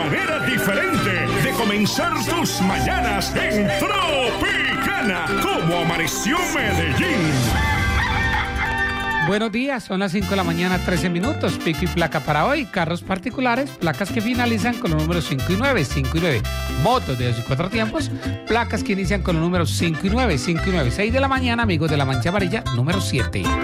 manera diferente de comenzar tus mañanas en Tropicana. ¿Cómo amaneció Medellín? Buenos días, son las 5 de la mañana, 13 minutos. Pico y placa para hoy. Carros particulares, placas que finalizan con los números 5 y 9, 5 y 9. Motos de 2 y 4 tiempos, placas que inician con los números 5 y 9, 5 y 9. 6 de la mañana, amigos de la Mancha Amarilla, número 7.